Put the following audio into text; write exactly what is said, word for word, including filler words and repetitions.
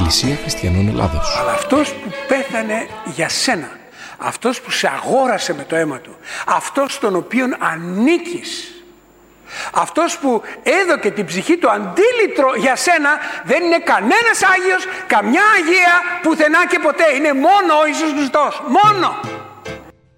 Εκκλησία Χριστιανών Ελλάδος. Αλλά αυτός που πέθανε για σένα, αυτός που σε αγόρασε με το αίμα του, αυτός στον οποίον ανήκεις, αυτός που έδωκε την ψυχή του αντίλητρο για σένα, δεν είναι κανένας Άγιος, καμιά Αγία, πουθενά και ποτέ. Είναι μόνο ο Ιησούς Χριστός. Μόνο.